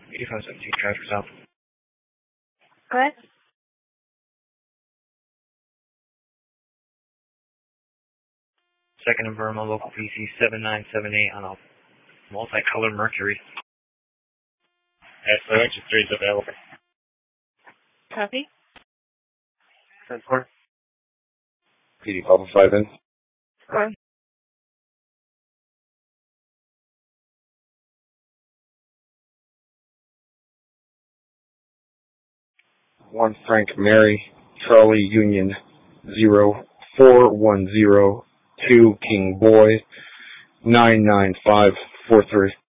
8517, transfer south. Go ahead. Second in Burma, local PC 7978 on a multicolored Mercury. Engine 3 is available. Copy. Transport. PD Papa 5 in. Go ahead. One Frank Mary, Charlie Union 04102 King Boy 99543.